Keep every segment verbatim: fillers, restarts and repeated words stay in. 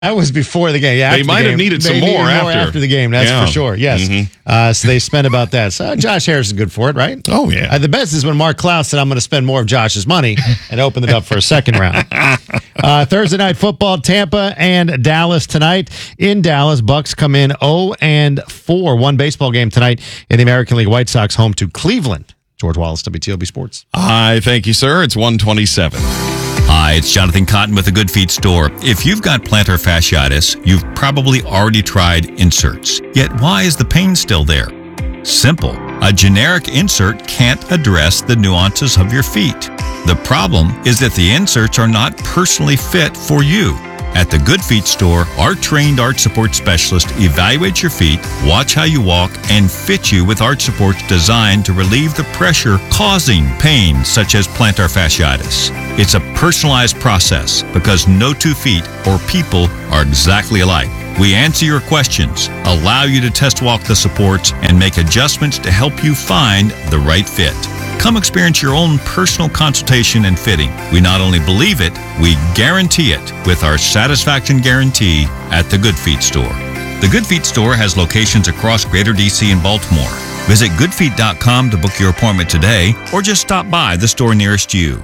That was before the game. Yeah, they might the have needed some they more, needed after. more after the game. That's yeah. for sure. Yes. Mm-hmm. Uh, so they spent about that. So Josh Harris is good for it, right? Oh, yeah. Uh, the best is when Mark Klaus said, I'm going to spend more of Josh's money and open it up for a second round. Uh, Thursday night football, Tampa and Dallas tonight. In Dallas, Bucks come in oh and four. One baseball game tonight in the American League. White Sox home to Cleveland. George Wallace, W T O P Sports. Hi, thank you, sir. It's one twenty-seven. Hi, it's Jonathan Cotton with the Good Feet Store. If you've got plantar fasciitis, you've probably already tried inserts. Yet why is the pain still there? Simple. A generic insert can't address the nuances of your feet. The problem is that the inserts are not personally fit for you. At the Good Feet Store, our trained arch support specialist evaluates your feet, watch how you walk, and fit you with arch supports designed to relieve the pressure causing pain such as plantar fasciitis. It's a personalized process because no two feet or people are exactly alike. We answer your questions, allow you to test walk the supports, and make adjustments to help you find the right fit. Come experience your own personal consultation and fitting. We not only believe it, we guarantee it with our satisfaction guarantee at the Good Feet Store. The Good Feet Store has locations across Greater D C and Baltimore. Visit good feet dot com to book your appointment today or just stop by the store nearest you.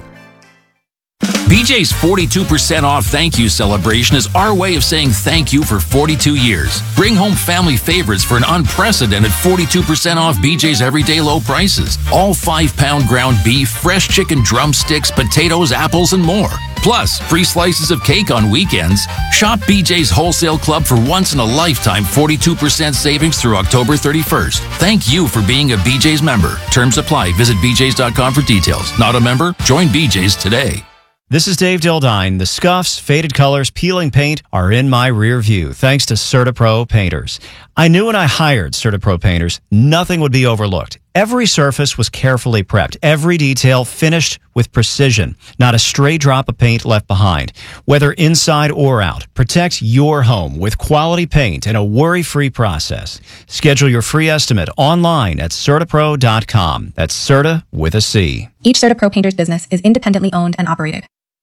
B J's forty-two percent off thank you celebration is our way of saying thank you for forty-two years. Bring home family favorites for an unprecedented forty-two percent off B J's everyday low prices. All five pound ground beef, fresh chicken drumsticks, potatoes, apples, and more. Plus, free slices of cake on weekends. Shop B J's Wholesale Club for once-in-a-lifetime forty-two percent savings through October thirty-first. Thank you for being a B J's member. Terms apply. Visit b j's dot com for details. Not a member? Join B J's today. This is Dave Dildine. The scuffs, faded colors, peeling paint are in my rear view thanks to CertaPro painters. I knew when I hired CertaPro painters, nothing would be overlooked. Every surface was carefully prepped, every detail finished with precision. Not a stray drop of paint left behind. Whether inside or out, protect your home with quality paint and a worry-free process. Schedule your free estimate online at Certapro dot com. That's Certa with a C. Each CertaPro painter's business is independently owned and operated.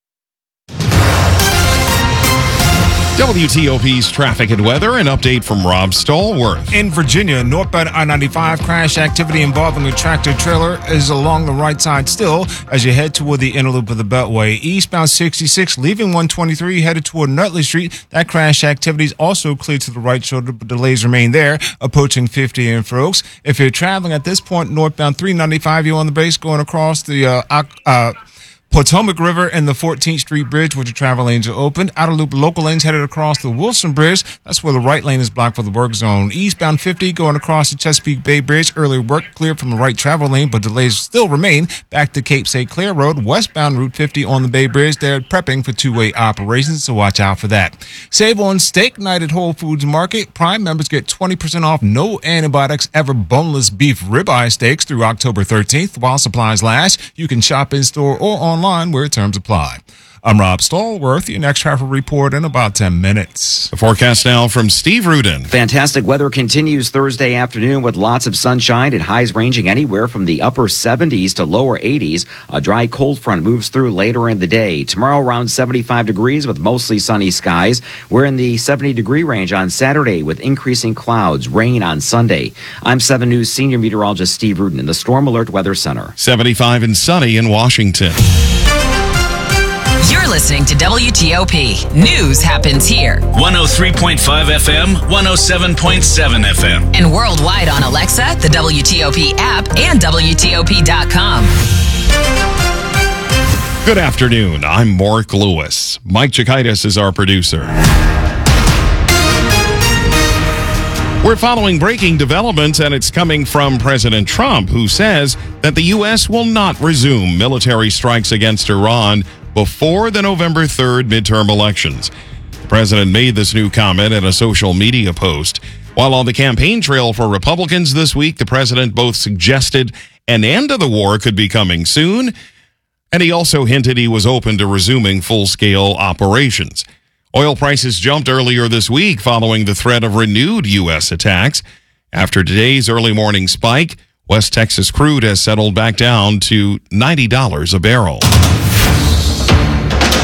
W T O P's traffic and weather, an update from Rob Stallworth. In Virginia, northbound I ninety-five crash activity involving a tractor trailer is along the right side still as you head toward the inner loop of the Beltway. Eastbound sixty-six, leaving one twenty-three, headed toward Nutley Street. That crash activity is also clear to the right shoulder, but delays remain there, approaching fifty in Frokes. If you're traveling at this point, northbound three ninety-five, you're on the base going across the uh, uh, Potomac River and the fourteenth Street Bridge, where the travel lanes are open. Outer loop local lanes headed across the Wilson Bridge. That's where the right lane is blocked for the work zone. Eastbound fifty going across the Chesapeake Bay Bridge. Early work cleared from the right travel lane, but delays still remain. Back to Cape Saint Clair Road. Westbound Route fifty on the Bay Bridge. They're prepping for two-way operations, so watch out for that. Save on steak night at Whole Foods Market. Prime members get twenty percent off no antibiotics ever boneless beef ribeye steaks through October thirteenth while supplies last. You can shop in-store or online where terms apply. I'm Rob Stallworth. Your next traffic report in about ten minutes. The forecast now from Steve Rudin. Fantastic weather continues Thursday afternoon with lots of sunshine and highs ranging anywhere from the upper seventies to lower eighties. A dry cold front moves through later in the day. Tomorrow around seventy-five degrees with mostly sunny skies. We're in the seventy degree range on Saturday with increasing clouds, rain on Sunday. I'm seven News senior meteorologist Steve Rudin in the Storm Alert Weather Center. seventy-five and sunny in Washington. You're listening to W T O P. News happens here. one oh three point five F M, one oh seven point seven F M. And worldwide on Alexa, the W T O P app, and W T O P dot com. Good afternoon. I'm Mark Lewis. Mike Chikaitis is our producer. We're following breaking developments, and it's coming from President Trump, who says that the U S will not resume military strikes against Iran before the November third midterm elections. The president made this new comment in a social media post. While on the campaign trail for Republicans this week, the president both suggested an end to the war could be coming soon, and he also hinted he was open to resuming full-scale operations. Oil prices jumped earlier this week following the threat of renewed U S attacks. After today's early morning spike, West Texas crude has settled back down to ninety dollars a barrel.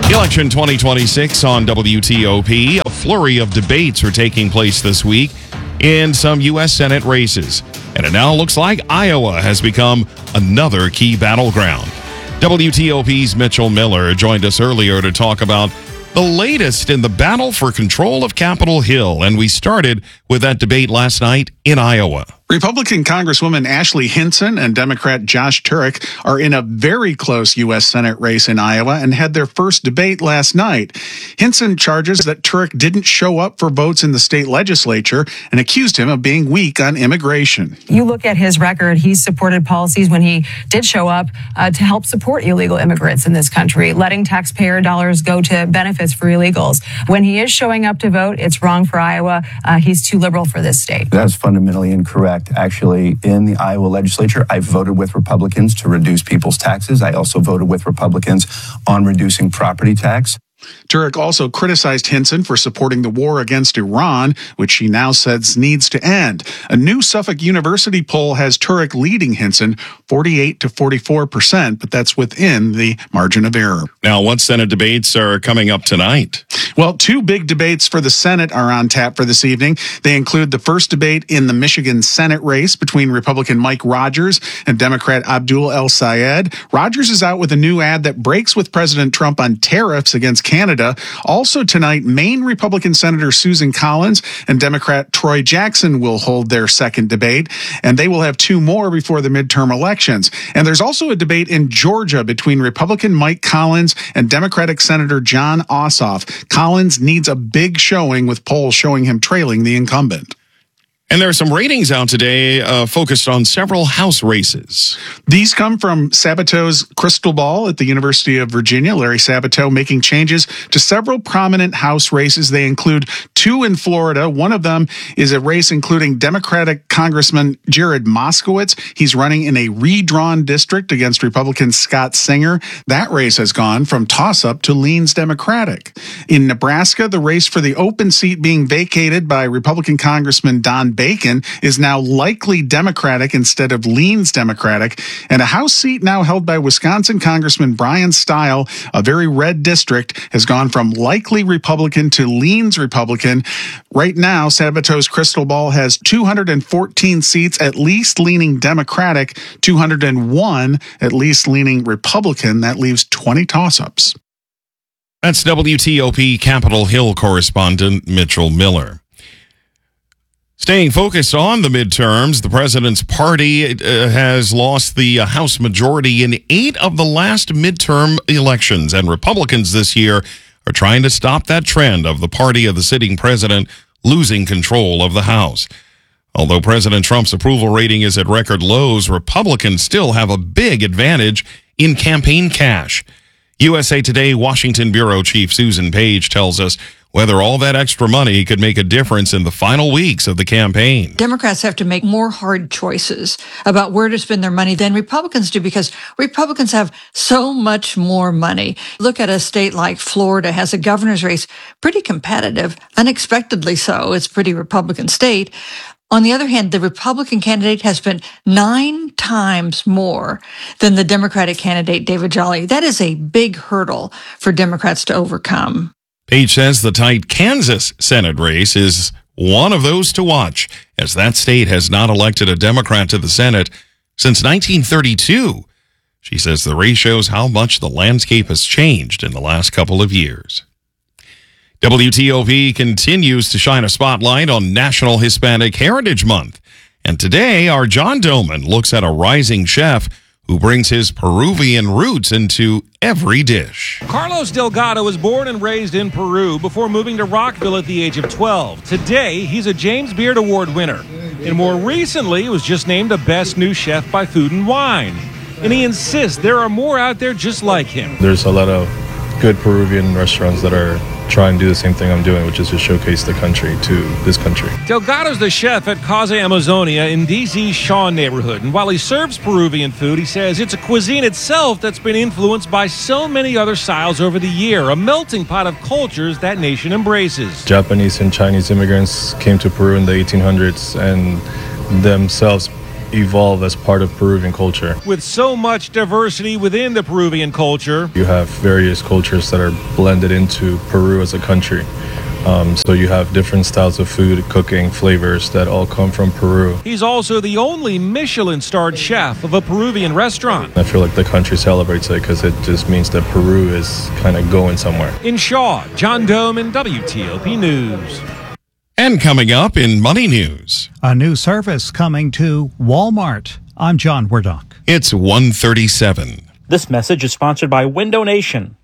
Election twenty twenty-six on W T O P. A flurry of debates are taking place this week in some U S Senate races. And it now looks like Iowa has become another key battleground. W T O P's Mitchell Miller joined us earlier to talk about the latest in the battle for control of Capitol Hill. And we started with that debate last night in Iowa. Republican Congresswoman Ashley Hinson and Democrat Josh Turek are in a very close U S Senate race in Iowa and had their first debate last night. Hinson charges that Turek didn't show up for votes in the state legislature and accused him of being weak on immigration. You look at his record, he's supported policies when he did show up uh, to help support illegal immigrants in this country, letting taxpayer dollars go to benefits for illegals. When he is showing up to vote, it's wrong for Iowa. Uh, he's too liberal for this state. That's fundamentally incorrect. Actually, in the Iowa legislature, I voted with Republicans to reduce people's taxes. I also voted with Republicans on reducing property tax. Turek also criticized Hinson for supporting the war against Iran, which she now says needs to end. A new Suffolk University poll has Turek leading Hinson forty-eight to forty-four percent, but that's within the margin of error. Now, what Senate debates are coming up tonight? Well, two big debates for the Senate are on tap for this evening. They include the first debate in the Michigan Senate race between Republican Mike Rogers and Democrat Abdul El Sayed. Rogers is out with a new ad that breaks with President Trump on tariffs against Canada. Also tonight, Maine Republican Senator Susan Collins and Democrat Troy Jackson will hold their second debate, and they will have two more before the midterm elections. And there's also a debate in Georgia between Republican Mike Collins and Democratic Senator John Ossoff. Collins needs a big showing, with polls showing him trailing the incumbent. And there are some ratings out today uh, focused on several House races. These come from Sabato's Crystal Ball at the University of Virginia. Larry Sabato making changes to several prominent House races. They include two in Florida. One of them is a race including Democratic Congressman Jared Moskowitz. He's running in a redrawn district against Republican Scott Singer. That race has gone from toss-up to leans Democratic. In Nebraska, the race for the open seat being vacated by Republican Congressman Don Bacon is now likely Democratic instead of leans Democratic, and a House seat now held by Wisconsin Congressman Brian Stile, a very red district, has gone from likely Republican to leans Republican. Right now, Sabato's Crystal Ball has two hundred fourteen seats at least leaning Democratic, two hundred one at least leaning Republican. That leaves twenty toss-ups. That's W T O P Capitol Hill correspondent Mitchell Miller. Staying focused on the midterms, the president's party uh, has lost the uh, House majority in eight of the last midterm elections, and Republicans this year are trying to stop that trend of the party of the sitting president losing control of the House. Although President Trump's approval rating is at record lows, Republicans still have a big advantage in campaign cash. U S A Today Washington Bureau Chief Susan Page tells us whether all that extra money could make a difference in the final weeks of the campaign. Democrats have to make more hard choices about where to spend their money than Republicans do, because Republicans have so much more money. Look at a state like Florida, has a governor's race pretty competitive, unexpectedly so. It's a pretty Republican state. On the other hand, the Republican candidate has spent nine times more than the Democratic candidate, David Jolly. That is a big hurdle for Democrats to overcome. Page says the tight Kansas Senate race is one of those to watch, as that state has not elected a Democrat to the Senate since nineteen thirty-two. She says the race shows how much the landscape has changed in the last couple of years. W T O P continues to shine a spotlight on National Hispanic Heritage Month. And today, our John Doman looks at a rising chef who brings his Peruvian roots into every dish. Carlos Delgado was born and raised in Peru before moving to Rockville at the age of twelve. Today, he's a James Beard Award winner. And more recently, was just named a Best New Chef by Food and Wine. And he insists there are more out there just like him. There's a lot of good Peruvian restaurants that are trying to do the same thing I'm doing, which is to showcase the country to this country. Delgado's the chef at Casa Amazonia in D C's Shaw neighborhood. And while he serves Peruvian food, he says it's a cuisine itself that's been influenced by so many other styles over the year, a melting pot of cultures that nation embraces. Japanese and Chinese immigrants came to Peru in the eighteen hundreds and themselves evolve as part of Peruvian culture. With so much diversity within the Peruvian culture, You have various cultures that are blended into Peru as a country. Um, so you have different styles of food, cooking, flavors that all come from Peru. he's also the only Michelin-starred chef of a Peruvian restaurant. I feel like the country celebrates it because it just means that Peru is kind of going somewhere. In Shaw, John Doman, W T O P News. And coming up in Money News, A new service coming to Walmart. I'm John Werdock. it's one thirty-seven. This message is sponsored by Window Nation.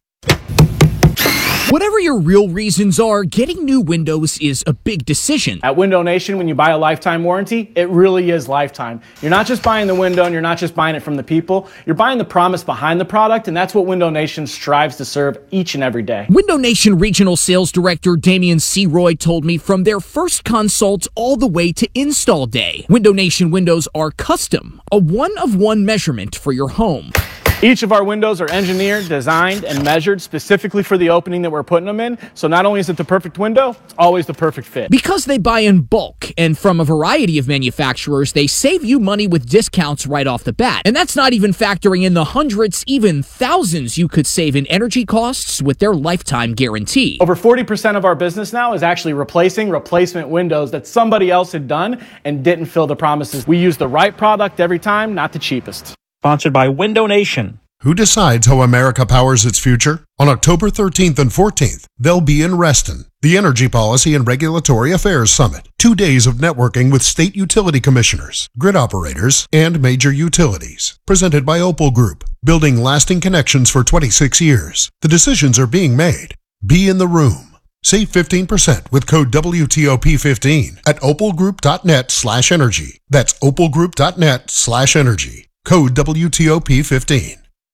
Whatever your real reasons are, getting new windows is a big decision. At Window Nation, when you buy a lifetime warranty, it really is lifetime. You're not just buying the window and you're not just buying it from the people. You're buying the promise behind the product, and that's what Window Nation strives to serve each and every day. Window Nation Regional Sales Director Damian Seroy told me from their first consult all the way to install day, Window Nation windows are custom, a one-of-one measurement for your home. Each of our windows are engineered, designed, and measured specifically for the opening that we're putting them in. So not only is it the perfect window, it's always the perfect fit. Because they buy in bulk and from a variety of manufacturers, they save you money with discounts right off the bat. And that's not even factoring in the hundreds, even thousands you could save in energy costs with their lifetime guarantee. Over forty percent of our business now is actually replacing replacement windows that somebody else had done and didn't fill the promises. We use the right product every time, not the cheapest. Sponsored by Window Nation. Who decides how America powers its future? On October thirteenth and fourteenth, they'll be in Reston, the Energy Policy and Regulatory Affairs Summit. Two days of networking with state utility commissioners, grid operators, and major utilities. Presented by Opal Group, building lasting connections for twenty-six years. The decisions are being made. Be in the room. Save fifteen percent with code W T O P fifteen at opalgroup.net slash energy. That's opalgroup.net slash energy. Code W T O P fifteen.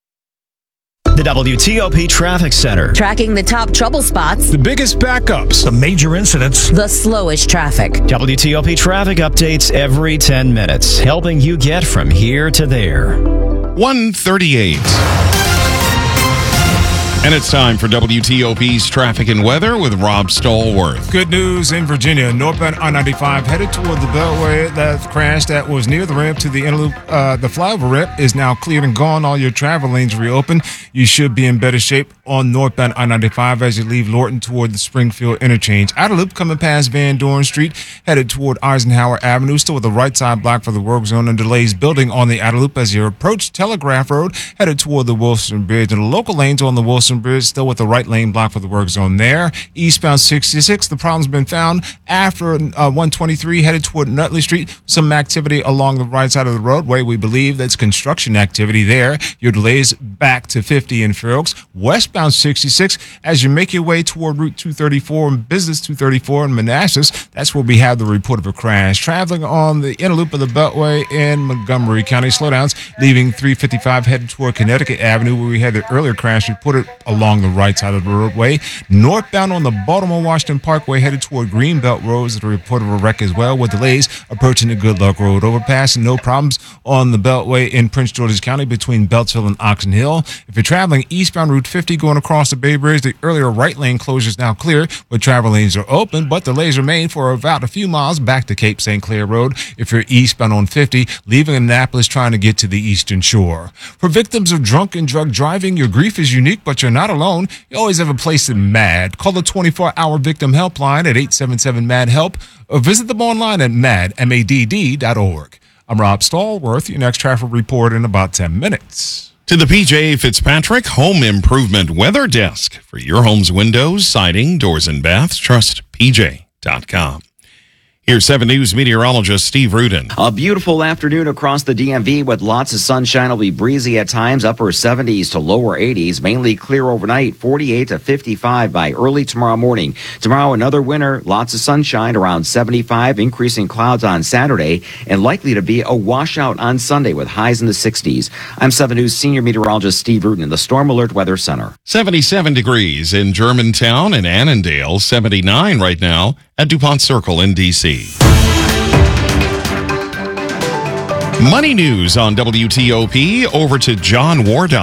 The W T O P Traffic Center. Tracking the top trouble spots, The biggest backups, the major incidents. the slowest traffic. W T O P traffic updates every ten minutes, helping you get from here to there. one thirty-eight. And it's time for W T O P's Traffic and Weather with Rob Stallworth. Good news in Virginia. Northbound I ninety-five headed toward the Beltway. That crash that was near the ramp to the interloop, uh, the flyover ramp is now cleared and gone. All your travel lanes reopened. You should be in better shape on northbound I ninety-five as you leave Lorton toward the Springfield interchange. Outer loop coming past Van Dorn Street, headed toward Eisenhower Avenue, still with the right side block for the work zone and delays building on the outer loop as you approach Telegraph Road, headed toward the Wilson Bridge. And the local lanes on the Wilson Bridge still with the right lane block for the work zone there. Eastbound sixty-six, the problem's been found after uh, one twenty-three headed toward Nutley Street. Some activity along the right side of the roadway. We believe that's construction activity there. Your delays back to fifty in Fair Oaks. Westbound sixty-six as you make your way toward Route two thirty-four and Business two thirty-four in Manassas. That's where we have the report of a crash. Traveling on the inner loop of the Beltway in Montgomery County. Slowdowns leaving three fifty-five headed toward Connecticut Avenue where we had the earlier crash reported along the right side of the roadway. Northbound on the Baltimore-Washington Parkway headed toward Greenbelt Road is the report of a wreck as well with delays approaching the Good Luck Road overpass and no problems on the Beltway in Prince George's County between Beltsville and Oxon Hill. If you're traveling eastbound Route fifty going across the Bay Bridge, the earlier right lane closure is now clear, but travel lanes are open, but delays remain for about a few miles back to Cape Saint Clair Road. If you're eastbound on fifty, leaving Annapolis trying to get to the Eastern Shore. For victims of drunk and drug driving, your grief is unique, but you're not alone. You always have a place in MAD. Call the twenty-four hour victim helpline at eight seven seven MAD HELP or visit them online at mad dot org. I'm Rob Stallworth, your next traffic report in about ten minutes. To the P J Fitzpatrick Home Improvement Weather Desk. For your home's windows, siding, doors, and baths, trust P J dot com. Here's seven News meteorologist Steve Rudin. A beautiful afternoon across the D M V with lots of sunshine. It'll be breezy at times, upper seventies to lower eighties, mainly clear overnight, forty-eight to fifty-five by early tomorrow morning. Tomorrow, another winter, lots of sunshine, around seventy-five, increasing clouds on Saturday, and likely to be a washout on Sunday with highs in the sixties. I'm seven News senior meteorologist Steve Rudin in the Storm Alert Weather Center. seventy-seven degrees in Germantown and Annandale, seventy-nine right now at DuPont Circle in D C. Money news on W T O P. Over to John Wardock.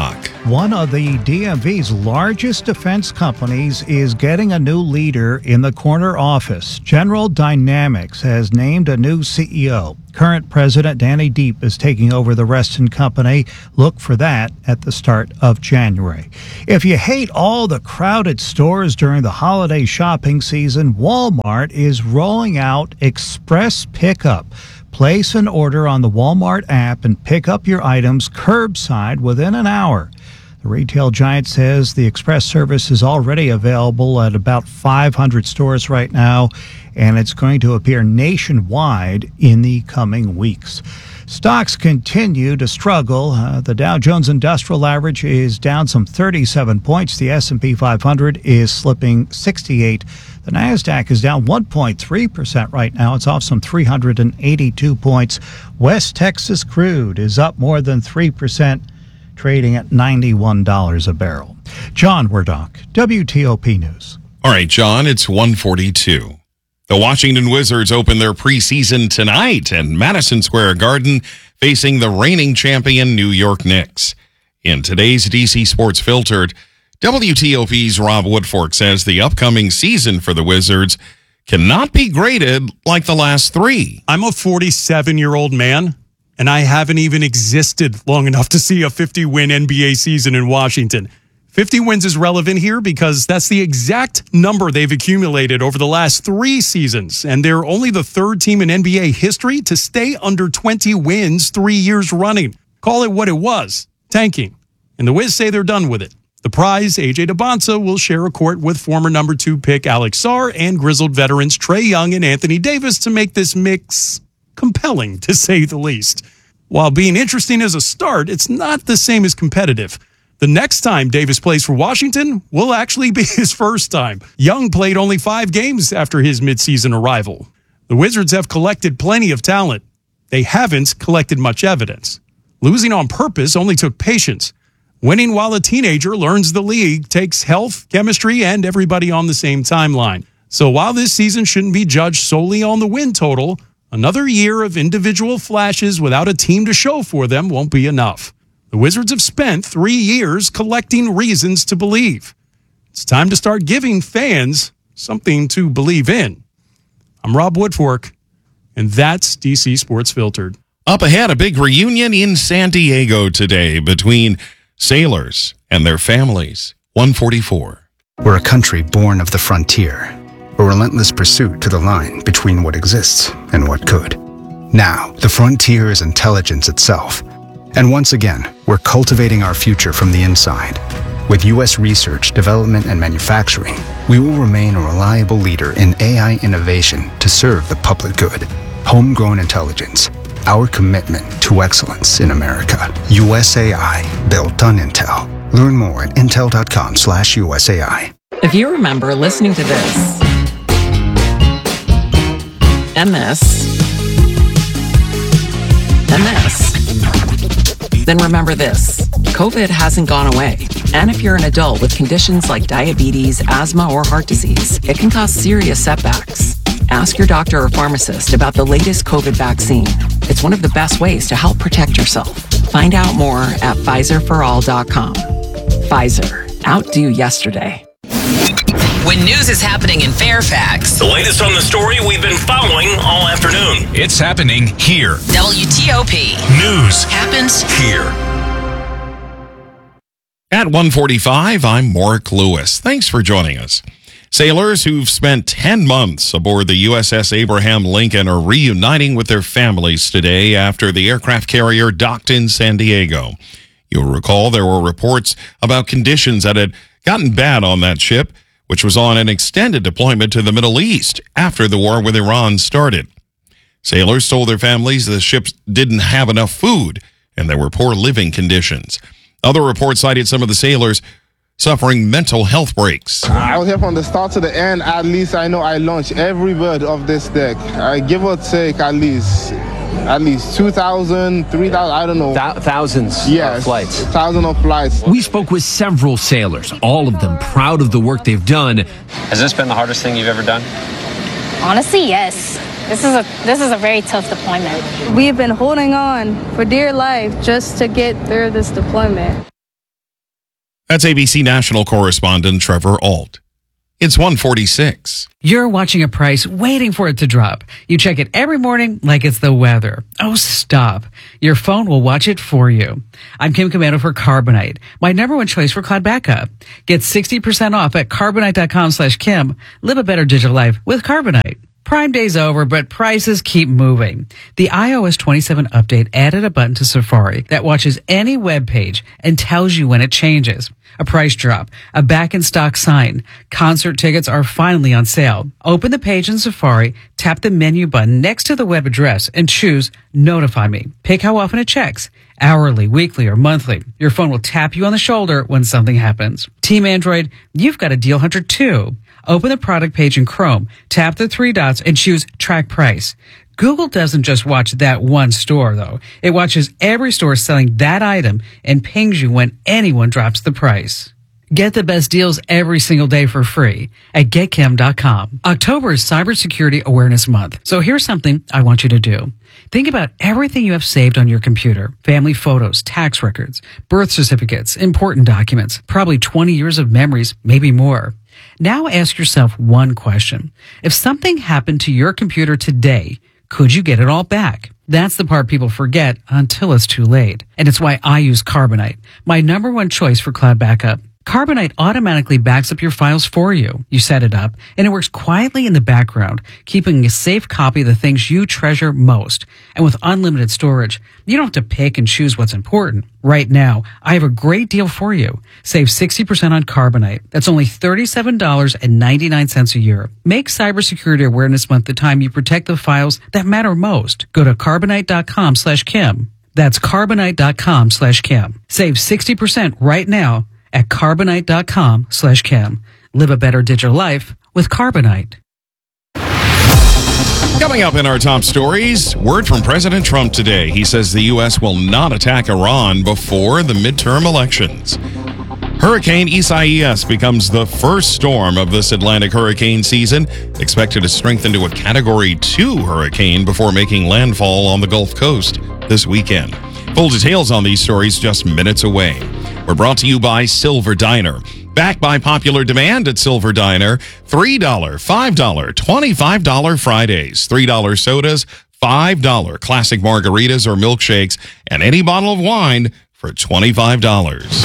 One of the D M V's largest defense companies is getting a new leader in the corner office. General Dynamics has named a new C E O. Current President Danny Deep is taking over the Reston Company. Look for that at the start of January. If you hate all the crowded stores during the holiday shopping season, Walmart is rolling out Express Pickup. Place an order on the Walmart app and pick up your items curbside within an hour. The retail giant says the express service is already available at about five hundred stores right now, and it's going to appear nationwide in the coming weeks. Stocks continue to struggle. Uh, the Dow Jones Industrial Average is down some thirty-seven points. The S and P five hundred is slipping sixty-eight. The NASDAQ is down one point three percent right now. It's off some three hundred eighty-two points. West Texas crude is up more than three percent, trading at ninety-one dollars a barrel. John Werdock, W T O P News. All right, John, it's one forty-two. The Washington Wizards open their preseason tonight at Madison Square Garden, facing the reigning champion New York Knicks. In today's D C Sports Filtered, W T O P's Rob Woodfork says the upcoming season for the Wizards cannot be graded like the last three. I'm a forty-seven-year-old man, and I haven't even existed long enough to see a fifty-win N B A season in Washington. fifty wins is relevant here because that's the exact number they've accumulated over the last three seasons, and they're only the third team in N B A history to stay under twenty wins three years running. Call it what it was, tanking. And the Wiz say they're done with it. The prize, A J DeBonsa, will share a court with former number two pick Alex Sarr and grizzled veterans Trae Young and Anthony Davis to make this mix compelling, to say the least. While being interesting as a start, it's not the same as competitive. The next time Davis plays for Washington will actually be his first time. Young played only five games after his midseason arrival. The Wizards have collected plenty of talent. They haven't collected much evidence. Losing on purpose only took patience. Winning while a teenager learns the league takes health, chemistry, and everybody on the same timeline. So while this season shouldn't be judged solely on the win total, another year of individual flashes without a team to show for them won't be enough. The Wizards have spent three years collecting reasons to believe. It's time to start giving fans something to believe in. I'm Rob Woodfork, and that's D C Sports Filtered. Up ahead, a big reunion in San Diego today between sailors and their families. one forty-four. We're a country born of the frontier, a relentless pursuit to the line between what exists and what could. Now, the frontier is intelligence itself. And once again, we're cultivating our future from the inside. With U S research, development, and manufacturing, we will remain a reliable leader in A I innovation to serve the public good. Homegrown intelligence, our commitment to excellence in America. U S A I, built on Intel. Learn more at intel.com slash USAI. If you remember listening to this, and this, and this, then remember this. COVID hasn't gone away. And if you're an adult with conditions like diabetes, asthma, or heart disease, it can cause serious setbacks. Ask your doctor or pharmacist about the latest COVID vaccine. It's one of the best ways to help protect yourself. Find out more at Pfizer for all dot com. Pfizer. Outdo yesterday. When news is happening in Fairfax, The latest on the story we've been following all afternoon. It's happening here. W T O P News happens here. At one forty-five, I'm Mark Lewis. Thanks for joining us. Sailors who've spent ten months aboard the U S S Abraham Lincoln are reuniting with their families today after the aircraft carrier docked in San Diego. You'll recall there were reports about conditions that had gotten bad on that ship, which was on an extended deployment to the Middle East after the war with Iran started. Sailors told their families the ship didn't have enough food and there were poor living conditions. Other reports cited some of the sailors suffering mental health breaks. I was here from the start to the end. At least I know I launched every bird of this deck. I give or take at least at least two thousand, three thousand, I don't know. Th- thousands yes, of flights. Thousands of flights. We spoke with several sailors, all of them proud of the work they've done. Has this been the hardest thing you've ever done? Honestly, yes. This is a this is a very tough deployment. We've been holding on for dear life just to get through this deployment. That's A B C National correspondent Trevor Ault. It's one forty-six. You're watching a price waiting for it to drop. You check it every morning like it's the weather. Oh, stop. Your phone will watch it for you. I'm Kim Commando for Carbonite, my number one choice for cloud backup. Get sixty percent off at carbonite.com slash Kim. Live a better digital life with Carbonite. Prime Day's over, but prices keep moving. The i O S twenty-seven update added a button to Safari that watches any web page and tells you when it changes. A price drop, a back-in-stock sign. Concert tickets are finally on sale. Open the page in Safari, tap the menu button next to the web address, and choose Notify Me. Pick how often it checks. Hourly, weekly, or monthly. Your phone will tap you on the shoulder when something happens. Team Android, you've got a deal hunter too. Open the product page in Chrome, tap the three dots, and choose Track Price. Google doesn't just watch that one store, though. It watches every store selling that item and pings you when anyone drops the price. Get the best deals every single day for free at get kim dot com. October is Cybersecurity Awareness Month, so here's something I want you to do. Think about everything you have saved on your computer. Family photos, tax records, birth certificates, important documents, probably twenty years of memories, maybe more. Now ask yourself one question. If something happened to your computer today, could you get it all back? That's the part people forget until it's too late. And it's why I use Carbonite, my number one choice for cloud backup. Carbonite automatically backs up your files for you. You set it up, and it works quietly in the background, keeping a safe copy of the things you treasure most. And with unlimited storage, you don't have to pick and choose what's important. Right now, I have a great deal for you. Save sixty percent on Carbonite. That's only thirty-seven dollars and ninety-nine cents a year. Make Cybersecurity Awareness Month the time you protect the files that matter most. Go to carbonite.com slash Kim. That's carbonite.com slash Kim. Save sixty percent right now at carbonite.com slash Kim. Live a better digital life with Carbonite. Coming up in our top stories, word from President Trump today. He says the U S will not attack Iran before the midterm elections. Hurricane Isaias becomes the first storm of this Atlantic hurricane season, expected to strengthen to a Category two hurricane before making landfall on the Gulf Coast this weekend. Full details on these stories just minutes away. We're brought to you by Silver Diner. Back by popular demand at Silver Diner, three dollars, five dollars, twenty-five dollars Fridays, three dollars sodas, five dollars classic margaritas or milkshakes, and any bottle of wine for twenty-five dollars.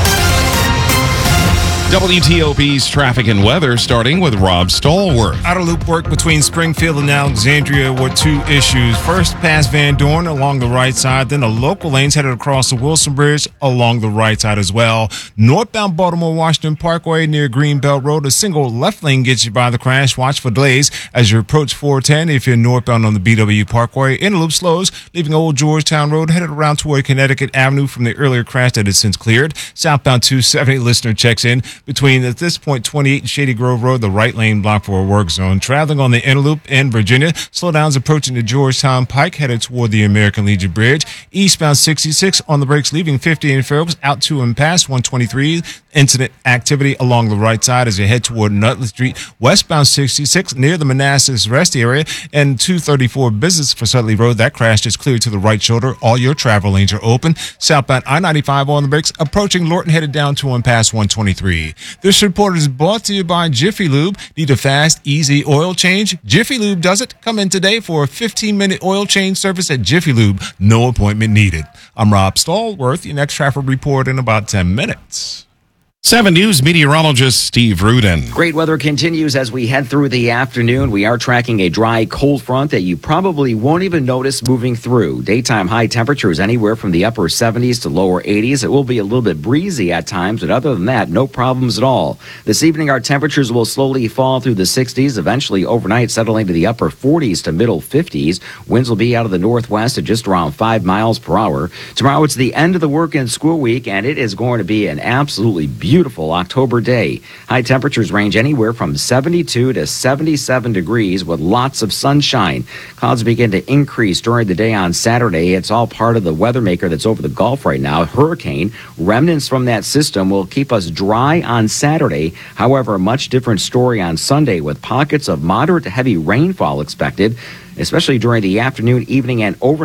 W T O P's traffic and weather, starting with Rob Stallworth. Outer loop work between Springfield and Alexandria were two issues. First, past Van Dorn along the right side, then the local lanes headed across the Wilson Bridge along the right side as well. Northbound Baltimore-Washington Parkway near Greenbelt Road, a single left lane gets you by the crash. Watch for delays as you approach four ten if you're northbound on the B W Parkway. Inner loop slows, leaving Old Georgetown Road headed around toward Connecticut Avenue from the earlier crash that has since cleared. Southbound two seventy listener checks in between, at this point, twenty-eight and Shady Grove Road, the right lane blocked for a work zone. Traveling on the inner loop in Virginia, slowdowns approaching the Georgetown Pike, headed toward the American Legion Bridge. Eastbound sixty-six on the brakes, leaving fifty in Phillips, out to and past one twenty-three. Incident activity along the right side as you head toward Nutley Street. Westbound sixty-six near the Manassas Rest area, and two thirty-four Business for Sutley Road. That crash is cleared to the right shoulder. All your travel lanes are open. Southbound I ninety-five on the brakes, approaching Lorton, headed down to and past one twenty-three. This report is brought to you by Jiffy Lube. Need a fast, easy oil change? Jiffy Lube does it. Come in today for a fifteen-minute oil change service at Jiffy Lube. No appointment needed. I'm Rob Stallworth. Your next traffic report in about ten minutes. seven News meteorologist Steve Rudin. Great weather continues as we head through the afternoon. We are tracking a dry, cold front that you probably won't even notice moving through. Daytime high temperatures anywhere from the upper seventies to lower eighties. It will be a little bit breezy at times, but other than that, no problems at all. This evening, our temperatures will slowly fall through the sixties, eventually overnight settling to the upper forties to middle fifties. Winds will be out of the northwest at just around five miles per hour. Tomorrow, it's the end of the work and school week, and it is going to be an absolutely beautiful Beautiful October day. High temperatures range anywhere from seventy-two to seventy-seven degrees with lots of sunshine. Clouds begin to increase during the day on Saturday. It's all part of the weather maker that's over the Gulf right now. Hurricane remnants from that system will keep us dry on Saturday. However, a much different story on Sunday with pockets of moderate to heavy rainfall expected, especially during the afternoon, evening, and overnight.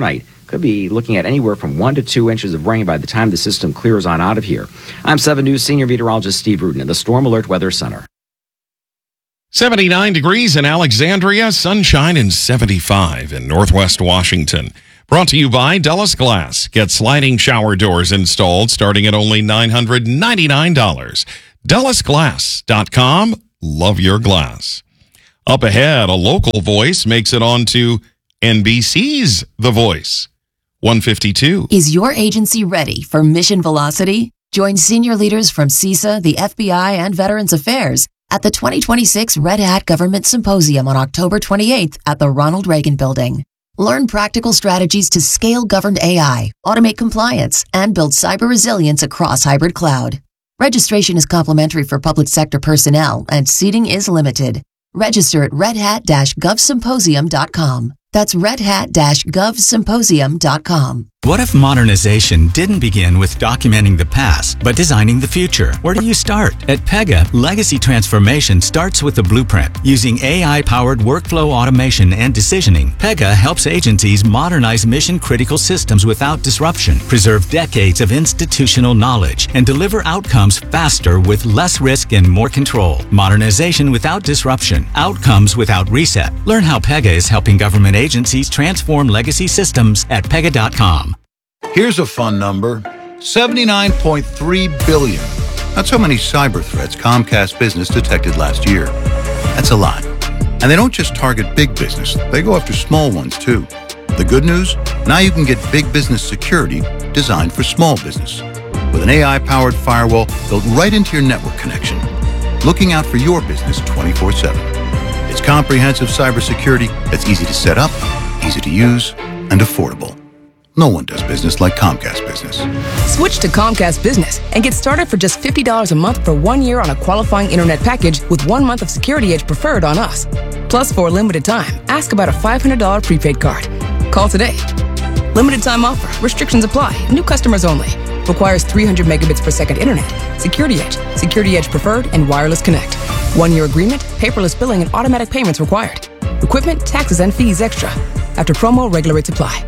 Could be looking at anywhere from one to two inches of rain by the time the system clears on out of here. I'm seven News Senior Meteorologist Steve Rudin in the Storm Alert Weather Center. seventy-nine degrees in Alexandria, sunshine and seventy-five in Northwest Washington. Brought to you by Dulles Glass. Get sliding shower doors installed starting at only nine hundred ninety-nine dollars. Dulles Glass dot com. Love your glass. Up ahead, a local voice makes it onto N B C's The Voice. one fifty-two. Is your agency ready for mission velocity? Join senior leaders from CISA, the F B I, and Veterans Affairs at the twenty twenty-six Red Hat Government Symposium on October twenty-eighth at the Ronald Reagan Building. Learn practical strategies to scale governed A I, automate compliance, and build cyber resilience across hybrid cloud. Registration is complimentary for public sector personnel, and seating is limited. Register at red hat dash gov symposium dot com. That's red hat dash gov symposium dot com. What if modernization didn't begin with documenting the past, but designing the future? Where do you start? At Pega, legacy transformation starts with the blueprint. Using A I-powered workflow automation and decisioning, Pega helps agencies modernize mission-critical systems without disruption, preserve decades of institutional knowledge, and deliver outcomes faster with less risk and more control. Modernization without disruption, outcomes without reset. Learn how Pega is helping government agencies transform legacy systems at pega dot com. Here's a fun number, seventy-nine point three billion. That's how many cyber threats Comcast Business detected last year. That's a lot. And they don't just target big business, they go after small ones too. The good news? Now you can get big business security designed for small business. With an A I-powered firewall built right into your network connection, looking out for your business twenty-four seven. It's comprehensive cybersecurity that's easy to set up, easy to use, and affordable. No one does business like Comcast Business. Switch to Comcast Business and get started for just fifty dollars a month for one year on a qualifying internet package with one month of Security Edge Preferred on us. Plus, for a limited time, ask about a five hundred dollars prepaid card. Call today. Limited time offer. Restrictions apply. New customers only. Requires three hundred megabits per second internet. Security Edge, Security Edge Preferred, and Wireless Connect. One-year agreement, paperless billing, and automatic payments required. Equipment, taxes, and fees extra. After promo, regular rates apply.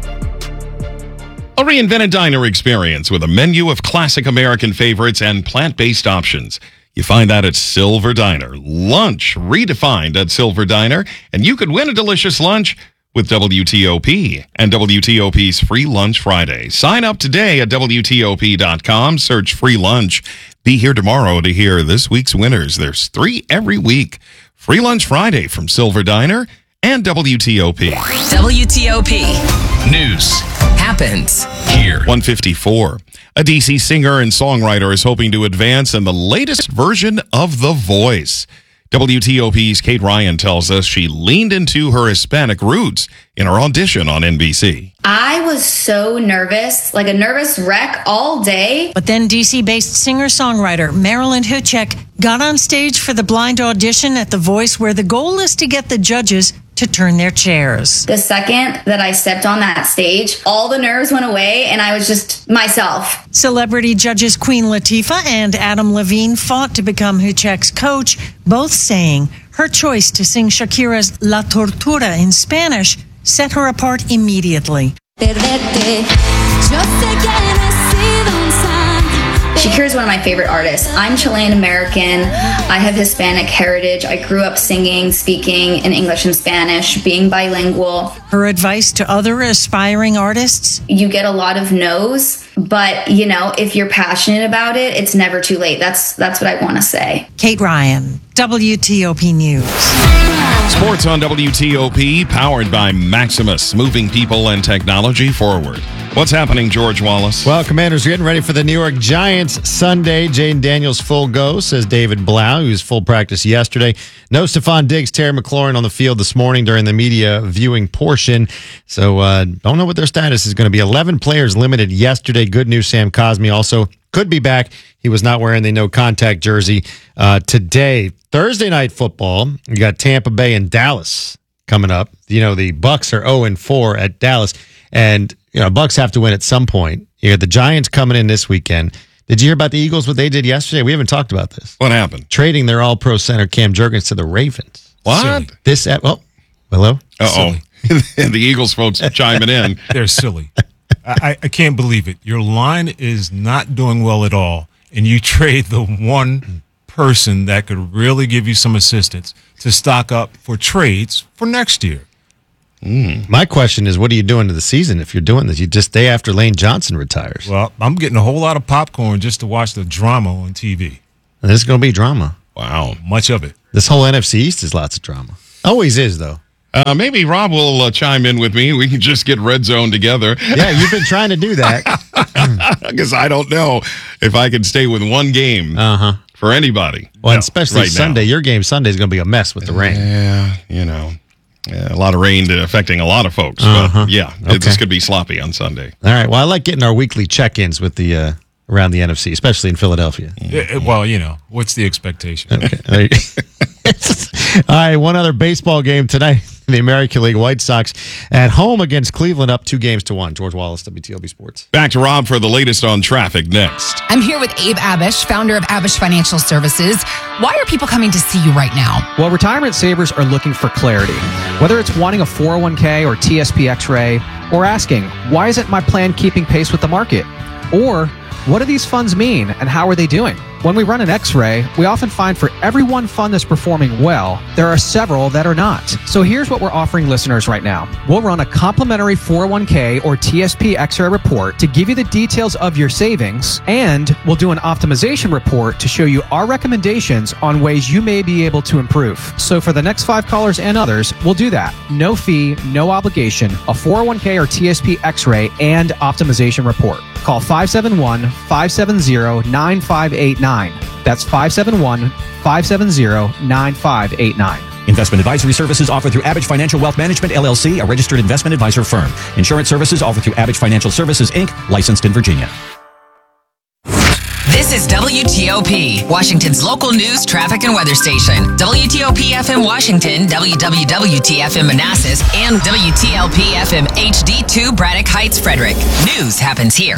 A reinvented diner experience with a menu of classic American favorites and plant-based options. You find that at Silver Diner. Lunch redefined at Silver Diner, and you could win a delicious lunch with W T O P and W T O P's Free Lunch Friday. Sign up today at W T O P dot com. Search Free Lunch. Be here tomorrow to hear this week's winners. There's three every week. Free Lunch Friday from Silver Diner and W T O P. W T O P News happens here. one fifty-four. A D C singer and songwriter is hoping to advance in the latest version of The Voice. W T O P's Kate Ryan tells us she leaned into her Hispanic roots in her audition on N B C. I was so nervous, like a nervous wreck all day. But then D C-based singer-songwriter Marilyn Huchek got on stage for the blind audition at The Voice, where the goal is to get the judges to turn their chairs. The second that I stepped on that stage, all the nerves went away and I was just myself. Celebrity judges Queen Latifah and Adam Levine fought to become Huchek's coach, both saying her choice to sing Shakira's La Tortura in Spanish set her apart immediately. Shakira is one of my favorite artists. I'm Chilean American. I have Hispanic heritage. I grew up singing, speaking in English and Spanish, being bilingual. Her advice to other aspiring artists? You get a lot of no's, but you know, if you're passionate about it, it's never too late. That's that's what I want to say. Kate Ryan, W T O P News. Sports on W T O P, powered by Maximus, moving people and technology forward. What's happening, George Wallace? Well, Commanders are getting ready for the New York Giants Sunday. Jaden Daniels full go, says David Blau, who's full practice yesterday. No Stephon Diggs, Terry McLaurin on the field this morning during the media viewing portion. So uh, don't know what their status is going to be. eleven players limited yesterday. Good news, Sam Cosmi also could be back. He was not wearing the no-contact jersey uh, today. Thursday night football, you got Tampa Bay and Dallas coming up. You know, the Bucs are oh and four at Dallas. And, you know, Bucs have to win at some point. You got the Giants coming in this weekend. Did you hear about the Eagles, what they did yesterday? We haven't talked about this. What happened? Trading their all-pro center Cam Jurgens to the Ravens. What? Silly. This, oh, hello? Uh-oh. The Eagles folks chiming in. They're silly. I, I can't believe it. Your line is not doing well at all, and you trade the one person that could really give you some assistance to stock up for trades for next year. Mm. My question is, what are you doing to the season if you're doing this? You just day after Lane Johnson retires. Well, I'm getting a whole lot of popcorn just to watch the drama on T V. And there's going to be drama. Wow. Much of it. This whole N F C East is lots of drama. Always is, though. Uh, maybe Rob will uh, chime in with me. We can just get Red Zone together. Yeah, you've been trying to do that. Because I don't know if I can stay with one game uh-huh. for anybody. Well, no, especially right Sunday. Now. Your game Sunday is going to be a mess with the rain. Yeah, you know. Yeah, a lot of rain affecting a lot of folks. Uh-huh. But yeah, okay. this could be sloppy on Sunday. All right. Well, I like getting our weekly check-ins with the uh, around the N F C, especially in Philadelphia. Yeah, well, you know, what's the expectation? Okay. All right, one other baseball game tonight. The American League White Sox at home against Cleveland, up two games to one. George Wallace, W T O P Sports. Back to Rob for the latest on traffic next. I'm here with Abe Abish, founder of Abish Financial Services. Why are people coming to see you right now? Well, retirement savers are looking for clarity. Whether it's wanting a four oh one k or T S P X-ray, or asking, why isn't my plan keeping pace with the market? Or, what do these funds mean and how are they doing? When we run an X-ray, we often find for every one fund that's performing well, there are several that are not. So here's what we're offering listeners right now. We'll run a complimentary four oh one k or T S P X-ray report to give you the details of your savings, and we'll do an optimization report to show you our recommendations on ways you may be able to improve. So for the next five callers and others, we'll do that. No fee, no obligation, a four oh one k or T S P X-ray and optimization report. Call five seven one, five seven zero, nine five eight nine. That's five seven one, five seven zero, nine five eight nine. Investment advisory services offered through Abish Financial Wealth Management, L L C, a registered investment advisor firm. Insurance services offered through Abish Financial Services, Incorporated, licensed in Virginia. This is W T O P, Washington's local news, traffic, and weather station. W T O P F M Washington, W W W T F M Manassas, and W T L P F M H D two Braddock Heights, Frederick. News happens here.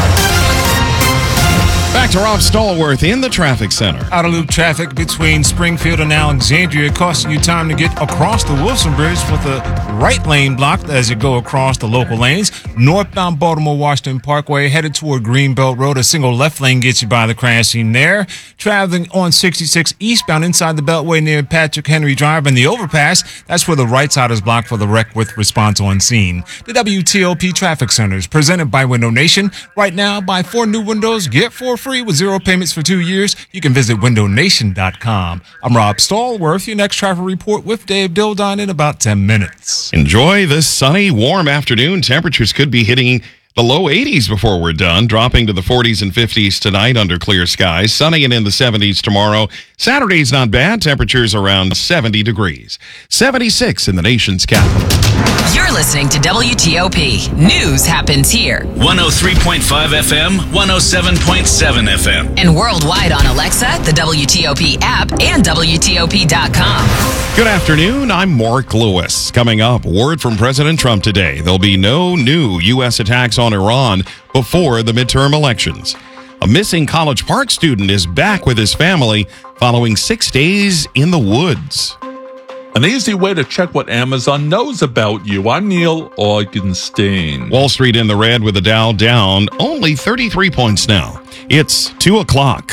Back to Rob Stallworth in the traffic center. Outer loop traffic between Springfield and Alexandria costing you time to get across the Wilson Bridge with a right lane blocked as you go across the local lanes. Northbound Baltimore-Washington Parkway headed toward Greenbelt Road. A single left lane gets you by the crash scene there. Traveling on sixty-six eastbound inside the Beltway near Patrick Henry Drive and the overpass. That's where the right side is blocked for the wreck with response on scene. The W T O P Traffic Center is presented by Window Nation. Right now, buy four new windows, get four free with zero payments for two years. You can visit window nation dot com. I'm Rob Stallworth. Your next traffic report with Dave Dildine in about ten minutes. Enjoy this sunny, warm afternoon. Temperatures could be hitting the low eighties before we're done, dropping to the forties and fifties tonight under clear skies. Sunny and in the seventies tomorrow. Saturday's not bad. Temperatures around seventy degrees. seventy-six in the nation's capital. You're listening to W T O P. News happens here. one oh three point five F M, one oh seven point seven F M. And worldwide on Alexa, the W T O P app, and W T O P dot com. Good afternoon. I'm Mark Lewis. Coming up, word from President Trump today. There'll be no new U S attacks on Iran before the midterm elections. A missing College Park student is back with his family following six days in the woods. An easy way to check what Amazon knows about you. I'm Neil Augenstein. Wall Street in the red with the Dow down only thirty-three points now. It's two o'clock.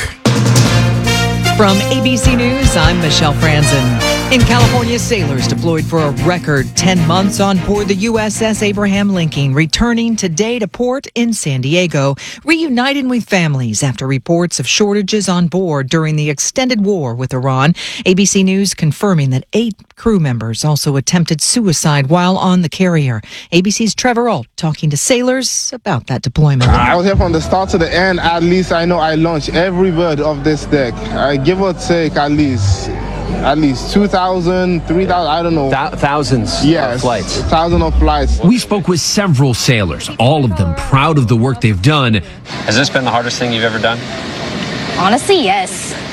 From A B C News, I'm Michelle Franzen. In California, sailors deployed for a record ten months on board the U S S Abraham Lincoln, returning today to port in San Diego, reuniting with families after reports of shortages on board during the extended war with Iran. A B C News confirming that eight crew members also attempted suicide while on the carrier. A B C's Trevor Ault talking to sailors about that deployment. I was here from the start to the end. At least I know I launched every bird of this deck. I give or take at least... At least two thousand, three thousand, I don't know. Th- thousands yes, of flights. Thousands of flights. We spoke with several sailors, all of them proud of the work they've done. Has this been the hardest thing you've ever done? Honestly, yes.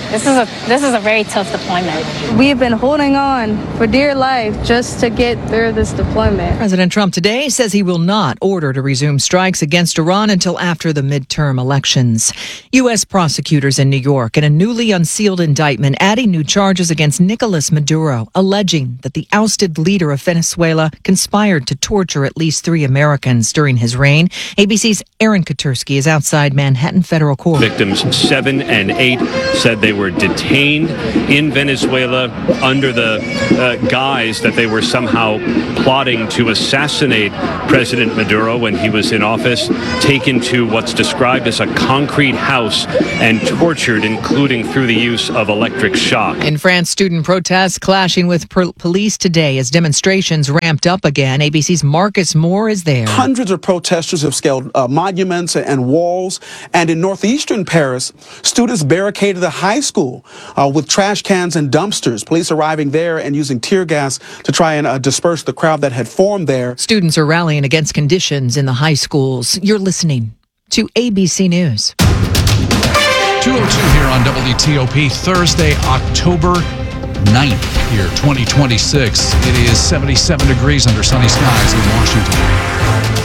This is a this is a very tough deployment. We've been holding on for dear life just to get through this deployment. President Trump today says he will not order to resume strikes against Iran until after the midterm elections. U S prosecutors in New York in a newly unsealed indictment adding new charges against Nicolas Maduro, alleging that the ousted leader of Venezuela conspired to torture at least three Americans during his reign. A B C's Aaron Katursky is outside Manhattan Federal Court. Victims seven and eight said they were detained in Venezuela under the uh, guise that they were somehow plotting to assassinate President Maduro when he was in office, taken to what's described as a concrete house and tortured, including through the use of electric shock. In France, student protests clashing with per- police today as demonstrations ramped up again. A B C's Marcus Moore is there. Hundreds of protesters have scaled uh, monuments and walls. And in northeastern Paris, students barricaded the high school uh, with trash cans and dumpsters. Police arriving there and using tear gas to try and uh, disperse the crowd that had formed there. Students are rallying against conditions in the high schools. You're listening to A B C News. two oh two here on W T O P, Thursday, October ninth here, twenty twenty-six. It is seventy-seven degrees under sunny skies in Washington.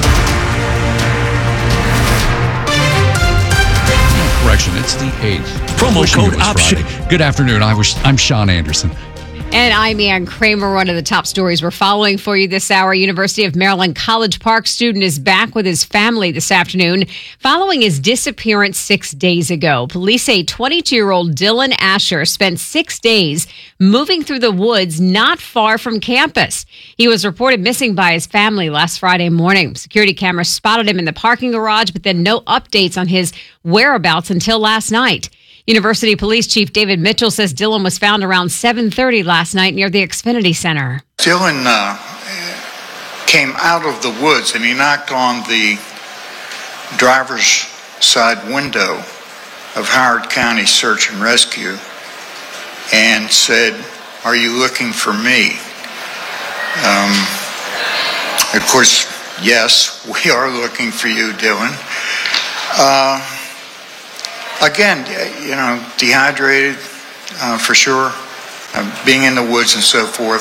Correction, it's the eighth. Promo code option. Good afternoon. I was, I'm Sean Anderson. And I'm Ann Kramer. One of the top stories we're following for you this hour. University of Maryland College Park student is back with his family this afternoon following his disappearance six days ago. Police say twenty-two-year-old Dylan Asher spent six days moving through the woods not far from campus. He was reported missing by his family last Friday morning. Security cameras spotted him in the parking garage, but then no updates on his whereabouts until last night. University Police Chief David Mitchell says Dylan was found around seven thirty last night near the Xfinity Center. Dylan uh, came out of the woods and he knocked on the driver's side window of Howard County Search and Rescue and said, "Are you looking for me?" Um, of course, yes, we are looking for you, Dylan. Uh, Again, you know, dehydrated uh, for sure, uh, being in the woods and so forth.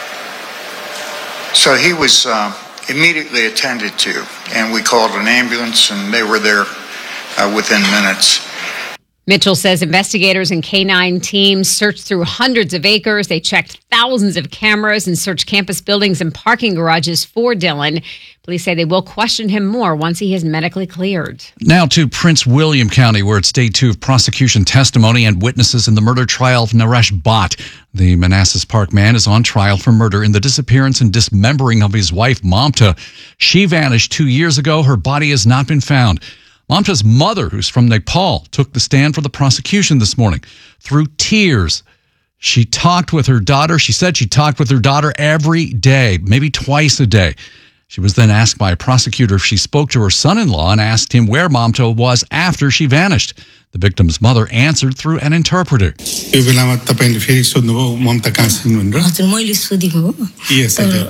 So he was uh, immediately attended to, and we called an ambulance, and they were there uh, within minutes. Mitchell says investigators and K nine teams searched through hundreds of acres. They checked thousands of cameras and searched campus buildings and parking garages for Dylan. Police say they will question him more once he is medically cleared. Now to Prince William County, where it's day two of prosecution testimony and witnesses in the murder trial of Naresh Bhatt. The Manassas Park man is on trial for murder in the disappearance and dismembering of his wife, Mamta. She vanished two years ago. Her body has not been found. Mamta's mother, who's from Nepal, took the stand for the prosecution this morning. Through tears, she talked with her daughter. She said she talked with her daughter every day, maybe twice a day. She was then asked by a prosecutor if she spoke to her son-in-law and asked him where Mamta was after she vanished. The victim's mother answered through an interpreter. Yes, I did.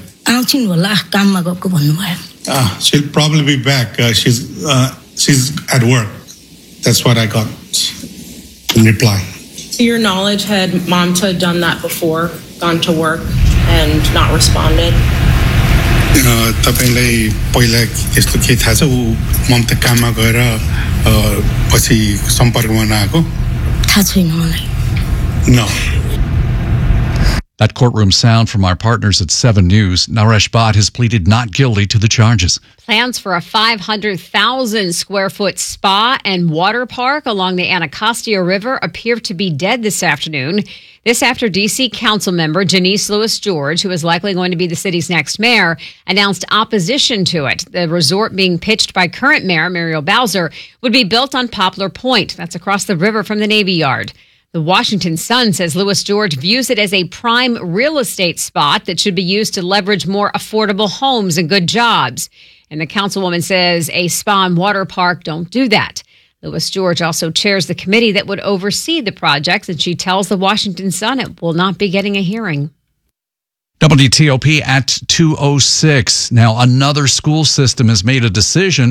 Ah, she'll probably be back. Uh, she's uh, she's at work. That's what I got in reply. To your knowledge, had Mamta done that before, gone to work and not responded? तपाईँलाई पहिला यस्तो के थाहा छ उ ममता काममा गएर पछि सम्पर्कमा नआएको थाहा छैन मलाई No. That courtroom sound from our partners at seven News. Naresh Bhatt has pleaded not guilty to the charges. Plans for a five hundred thousand square foot spa and water park along the Anacostia River appear to be dead this afternoon. This after D C Council member Janice Lewis George, who is likely going to be the city's next mayor, announced opposition to it. The resort being pitched by current mayor Muriel Bowser would be built on Poplar Point. That's across the river from the Navy Yard. The Washington Sun says Lewis George views it as a prime real estate spot that should be used to leverage more affordable homes and good jobs. And the councilwoman says a spa and water park don't do that. Lewis George also chairs the committee that would oversee the projects, and she tells the Washington Sun it will not be getting a hearing. W T O P at two oh six. Now, another school system has made a decision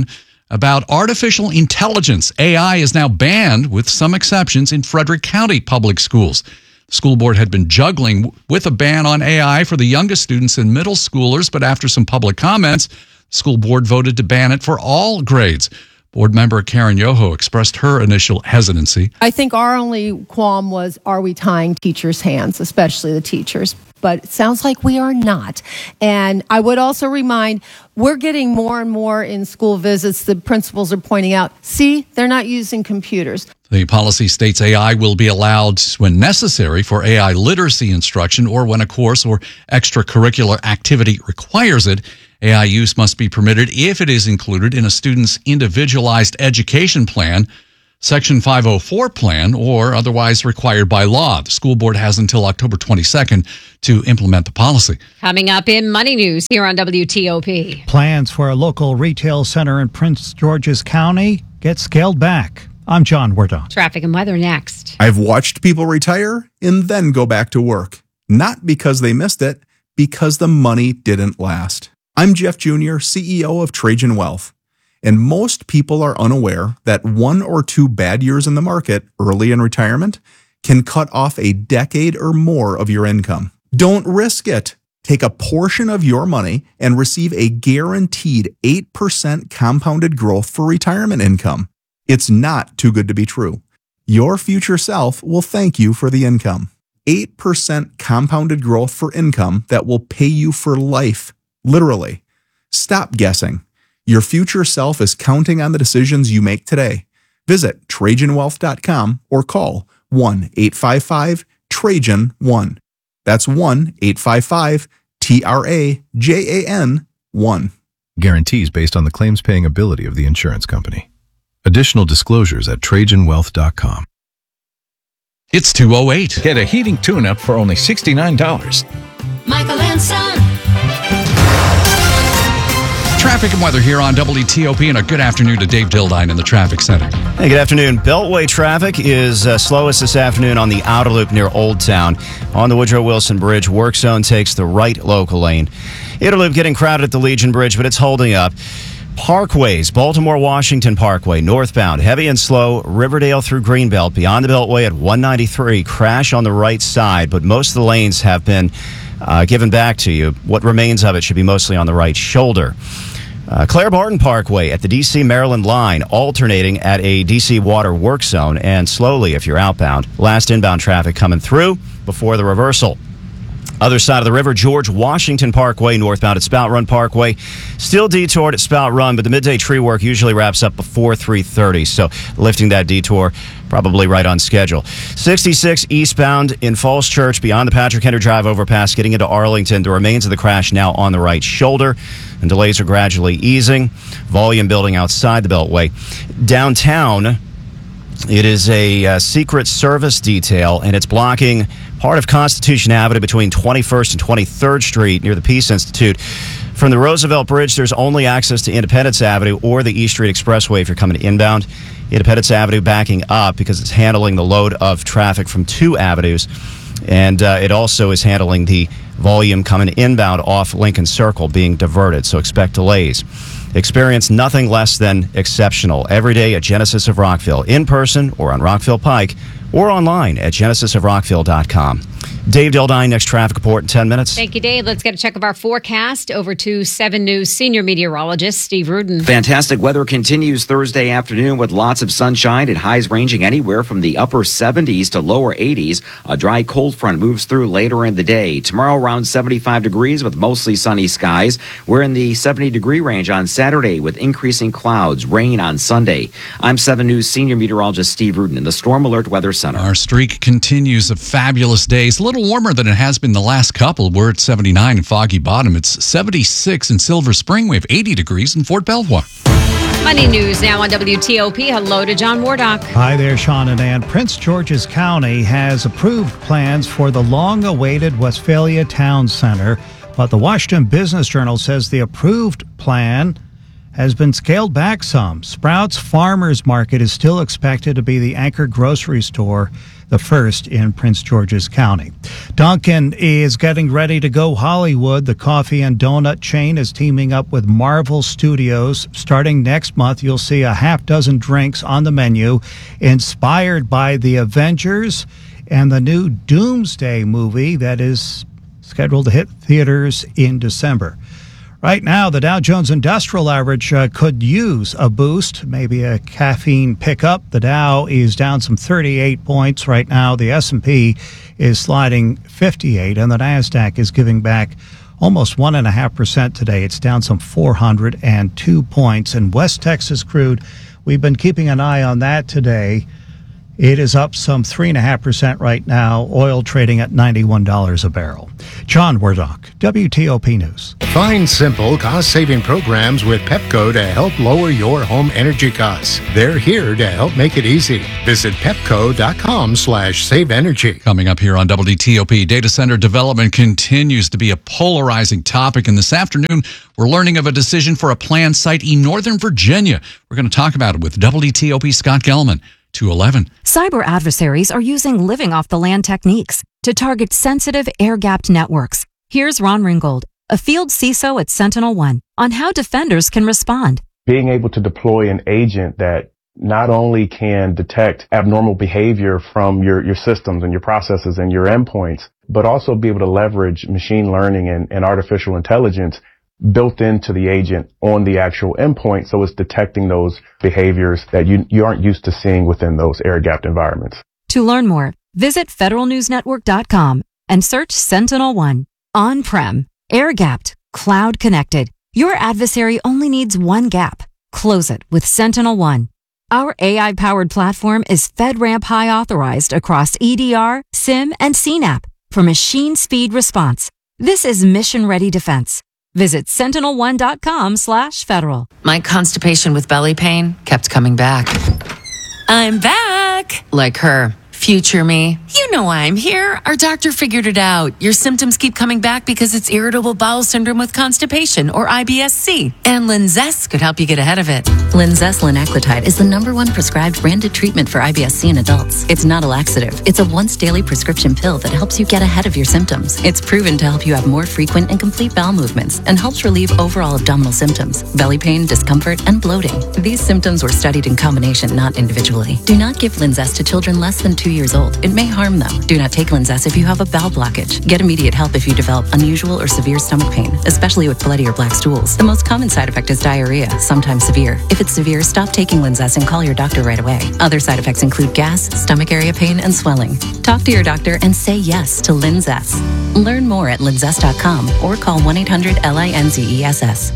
about artificial intelligence. A I is now banned, with some exceptions, in Frederick County public schools. The school board had been juggling with a ban on A I for the youngest students and middle schoolers, but after some public comments, the school board voted to ban it for all grades. Board member Karen Yoho expressed her initial hesitancy. I think our only qualm was, are we tying teachers' hands, especially the teachers? But it sounds like we are not. And I would also remind, we're getting more and more in school visits. The principals are pointing out, see, they're not using computers. The policy states A I will be allowed when necessary for A I literacy instruction or when a course or extracurricular activity requires it. A I use must be permitted if it is included in a student's individualized education plan, Section five oh four plan, or otherwise required by law. The school board has until October twenty-second to implement the policy. Coming up in Money News here on W T O P. Plans for a local retail center in Prince George's County get scaled back. I'm John Wardon. Traffic and weather next. I've watched people retire and then go back to work. Not because they missed it, because the money didn't last. I'm Jeff Junior, C E O of Trajan Wealth. And most people are unaware that one or two bad years in the market early in retirement can cut off a decade or more of your income. Don't risk it. Take a portion of your money and receive a guaranteed eight percent compounded growth for retirement income. It's not too good to be true. Your future self will thank you for the income. eight percent compounded growth for income that will pay you for life. Literally. Stop guessing. Your future self is counting on the decisions you make today. Visit Trajan Wealth dot com or call one eight five five Trajan one. That's one eight five five T R A J A N one. Guarantees based on the claims paying ability of the insurance company. Additional disclosures at Trajan Wealth dot com. It's two oh eight. Get a heating tune-up for only sixty-nine dollars. Michael and Son. Traffic and weather here on W T O P, and a good afternoon to Dave Dildine in the traffic center. Hey, good afternoon. Beltway traffic is uh, slowest this afternoon on the outer loop near Old Town. On the Woodrow Wilson Bridge, work zone takes the right local lane. Inner loop getting crowded at the Legion Bridge, but it's holding up. Parkways, Baltimore-Washington Parkway, northbound, heavy and slow, Riverdale through Greenbelt, beyond the Beltway at one ninety-three, crash on the right side, but most of the lanes have been uh, given back to you. What remains of it should be mostly on the right shoulder. Uh, Claire Barton Parkway at the D C Maryland line, alternating at a D C water work zone, and slowly if you're outbound. Last inbound traffic coming through before the reversal. Other side of the river, George Washington Parkway, northbound at Spout Run Parkway. Still detoured at Spout Run, but the midday tree work usually wraps up before three thirty, so lifting that detour probably right on schedule. sixty-six eastbound in Falls Church, beyond the Patrick Henry Drive overpass, getting into Arlington. The remains of the crash now on the right shoulder, and delays are gradually easing. Volume building outside the Beltway. Downtown, it is a uh, Secret Service detail, and it's blocking part of Constitution Avenue between twenty-first and twenty-third Street near the Peace Institute. From the Roosevelt Bridge, there's only access to Independence Avenue or the East Street Expressway if you're coming inbound. Independence Avenue backing up because it's handling the load of traffic from two avenues. And uh, it also is handling the volume coming inbound off Lincoln Circle being diverted, so expect delays. Experience nothing less than exceptional every day at Genesis of Rockville, in person or on Rockville Pike, or online at genesis of rockville dot com. Dave Dildine, next traffic report in ten minutes. Thank you, Dave. Let's get a check of our forecast. Over to seven News senior meteorologist Steve Rudin. Fantastic weather continues Thursday afternoon with lots of sunshine and highs ranging anywhere from the upper seventies to lower eighties. A dry cold front moves through later in the day. Tomorrow around seventy-five degrees with mostly sunny skies. We're in the seventy degree range on Saturday with increasing clouds, rain on Sunday. I'm seven News senior meteorologist Steve Rudin in the Storm Alert Weather Center. Our streak continues of fabulous days. A little warmer than it has been the last couple. We're at seventy-nine in Foggy Bottom. It's seventy-six in Silver Spring. We have eighty degrees in Fort Belvoir. Money News now on W T O P. Hello to John Wardock. Hi there, Sean and Ann. Prince George's County has approved plans for the long-awaited Westphalia Town Center, but the Washington Business Journal says the approved plan has been scaled back some. Sprouts Farmers Market is still expected to be the anchor grocery store the first in Prince George's County. Dunkin' is getting ready to go Hollywood. The coffee and donut chain is teaming up with Marvel Studios. Starting next month, you'll see a half dozen drinks on the menu inspired by the Avengers and the new Doomsday movie that is scheduled to hit theaters in December. Right now, the Dow Jones Industrial Average uh, could use a boost, maybe a caffeine pickup. The Dow is down some thirty-eight points right now. The S and P is sliding fifty-eight, and the NASDAQ is giving back almost one point five percent today. It's down some four hundred two points. And West Texas crude, we've been keeping an eye on that today. It is up some three point five percent right now. Oil trading at ninety-one dollars a barrel. John Wardock, W T O P News. Find simple, cost-saving programs with Pepco to help lower your home energy costs. They're here to help make it easy. Visit pepco.com slash save energy. Coming up here on W T O P, data center development continues to be a polarizing topic. And this afternoon, we're learning of a decision for a planned site in Northern Virginia. We're going to talk about it with W T O P Scott Gelman. two eleven. Cyber adversaries are using living off the land techniques to target sensitive air-gapped networks. Here's Ron Ringgold, a field C I S O at Sentinel One, on how defenders can respond. Being able to deploy an agent that not only can detect abnormal behavior from your, your systems and your processes and your endpoints, but also be able to leverage machine learning and, and artificial intelligence built into the agent on the actual endpoint, so it's detecting those behaviors that you, you aren't used to seeing within those air-gapped environments. To learn more, visit federal news network dot com and search Sentinel One. On-prem, air-gapped, cloud-connected. Your adversary only needs one gap. Close it with Sentinel One. Our A I-powered platform is FedRAMP High authorized across E D R, SIM, and C NAP for machine speed response. This is mission-ready defense. Visit sentinel one dot com slash federal. My constipation with belly pain kept coming back. I'm back! Like her. Future me. You know why I'm here. Our doctor figured it out. Your symptoms keep coming back because it's irritable bowel syndrome with constipation, or I B S C. And Linzess could help you get ahead of it. Linzess linaclotide is the number one prescribed branded treatment for I B S C in adults. It's not a laxative. It's a once daily prescription pill that helps you get ahead of your symptoms. It's proven to help you have more frequent and complete bowel movements and helps relieve overall abdominal symptoms, belly pain, discomfort, and bloating. These symptoms were studied in combination, not individually. Do not give Linzess to children less than two years old. It may harm them. Do not take Linzess if you have a bowel blockage. Get immediate help if you develop unusual or severe stomach pain, especially with bloody or black stools. The most common side effect is diarrhea, sometimes severe. If it's severe, stop taking Linzess and call your doctor right away. Other side effects include gas, stomach area pain, and swelling. Talk to your doctor and say yes to Linzess. Learn more at linzess dot com or call one eight hundred L I N Z E S S.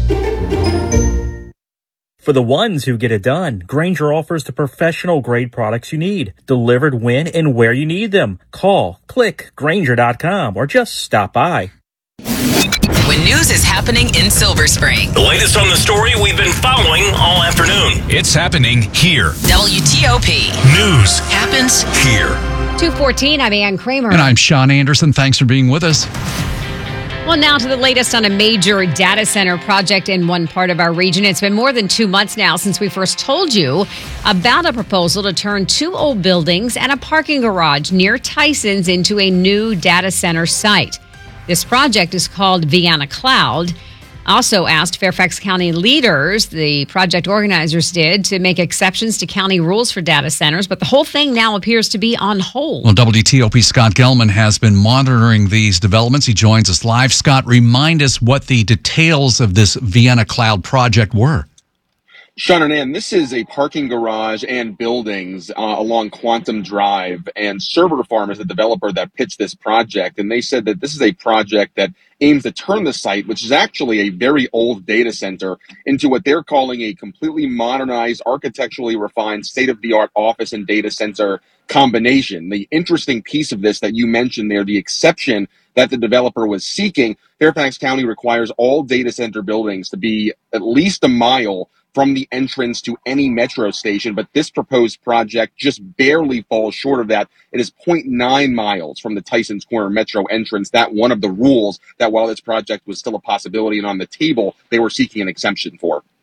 For the ones who get it done, Grainger offers the professional grade products you need, delivered when and where you need them. Call, click, Grainger dot com, or just stop by. When news is happening in Silver Spring. The latest on the story we've been following all afternoon. It's happening here. W T O P. News happens here. two fourteen, I'm Ann Kramer. And I'm Sean Anderson. Thanks for being with us. Well, now to the latest on a major data center project in one part of our region. It's been more than two months now since we first told you about a proposal to turn two old buildings and a parking garage near Tyson's into a new data center site. This project is called Vienna Cloud. Also asked Fairfax County leaders, the project organizers did, to make exceptions to county rules for data centers, but the whole thing now appears to be on hold. Well, W T O P Scott Gelman has been monitoring these developments. He joins us live. Scott, remind us what the details of this Vienna Cloud project were. Sean and Ann, this is a parking garage and buildings uh, along Quantum Drive, and Server Farm is the developer that pitched this project, and they said that this is a project that aims to turn the site, which is actually a very old data center, into what they're calling a completely modernized, architecturally refined, state-of-the-art office and data center combination. The interesting piece of this that you mentioned there, the exception that the developer was seeking, Fairfax County requires all data center buildings to be at least a mile from the entrance to any metro station, but this proposed project just barely falls short of that. It is zero point nine miles from the Tysons Corner metro entrance. That one of the rules that while this project was still a possibility and on the table, they were seeking an exemption for.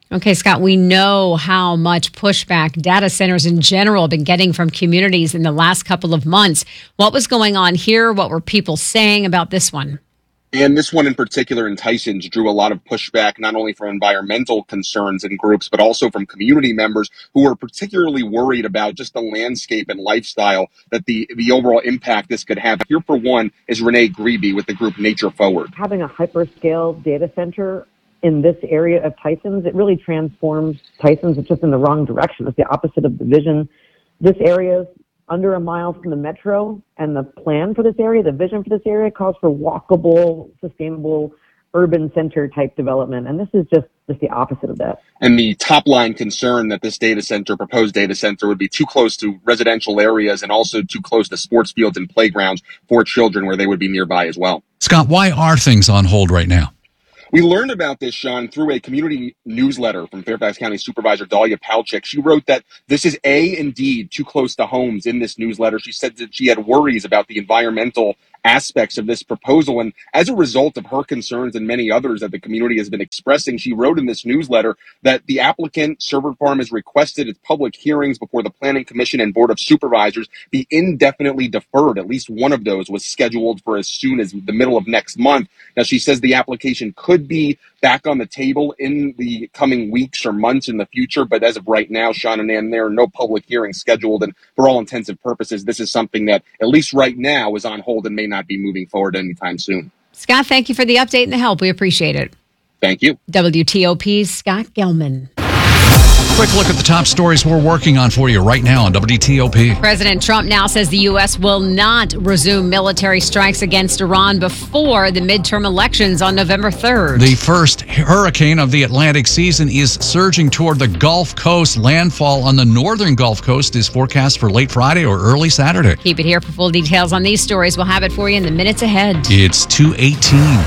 Okay, Scott, we know how much pushback data centers in general have been getting from communities in the last couple of months. What was going on here? What were people saying about this one? And this one in particular in Tysons drew a lot of pushback, not only from environmental concerns and groups, but also from community members who were particularly worried about just the landscape and lifestyle that the, the overall impact this could have. Here, for one, is Renee Grebe with the group Nature Forward. Having a hyperscale data center in this area of Tysons, it really transforms Tysons. It's just in the wrong direction. It's the opposite of the vision. This area is under a mile from the metro, and the plan for this area, the vision for this area, calls for walkable, sustainable, urban center type development. And this is just, just the opposite of that. And the top line concern that this data center, proposed data center, would be too close to residential areas and also too close to sports fields and playgrounds for children where they would be nearby as well. Scott, why are things on hold right now? We learned about this, Sean, through a community newsletter from Fairfax County Supervisor Dahlia Palchik. She wrote that this is A, indeed, too close to homes in this newsletter. She said that she had worries about the environmental aspects of this proposal. And as a result of her concerns and many others that the community has been expressing, she wrote in this newsletter that the applicant, Sherbert Farm, has requested its public hearings before the Planning Commission and Board of Supervisors be indefinitely deferred. At least one of those was scheduled for as soon as the middle of next month. Now, she says the application could be back on the table in the coming weeks or months in the future, but as of right now, Sean and Ann, there are no public hearings scheduled, and for all intents and purposes, this is something that, at least right now, is on hold and may not be moving forward anytime soon. Scott, thank you for the update and the help. We appreciate it. Thank you. W T O P's Scott Gelman. Quick look at the top stories we're working on for you right now on W T O P. President Trump now says the U S will not resume military strikes against Iran before the midterm elections on November third. The first hurricane of the Atlantic season is surging toward the Gulf Coast. Landfall on the northern Gulf Coast is forecast for late Friday or early Saturday. Keep it here for full details on these stories. We'll have it for you in the minutes ahead. It's two eighteen.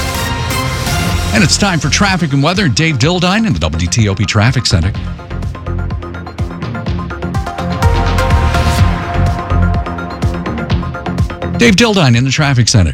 And it's time for traffic and weather. Dave Dildine in the W T O P Traffic Center. Dave Dildine in the Traffic Center.